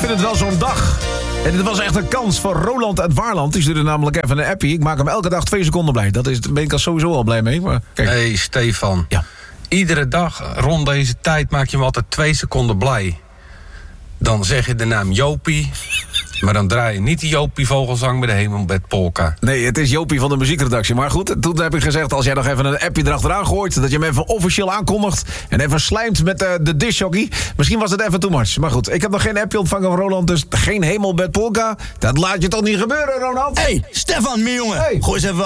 vind het wel zo'n dag. En dit was echt een kans voor Roland uit Waarland. Die stuurde namelijk even een appie. Ik maak hem elke dag 2 seconden blij. Daar ben ik al sowieso al blij mee. Maar kijk. Hey Stefan. Ja. Iedere dag rond deze tijd maak je me altijd 2 seconden blij. Dan zeg je de naam Jopie. Maar dan draai je niet de Jopie Vogelzang bij de Hemelbed Polka. Nee, het is Jopie van de muziekredactie. Maar goed, toen heb ik gezegd, als jij nog even een appje erachteraan gooit, dat je hem even officieel aankondigt en even slijmt met de discjockey. Misschien was het even too much. Maar goed, ik heb nog geen appje ontvangen van Roland, dus geen Hemelbed Polka. Dat laat je toch niet gebeuren, Ronald? Hey, Stefan, mijn jongen. Hey. Gooi eens even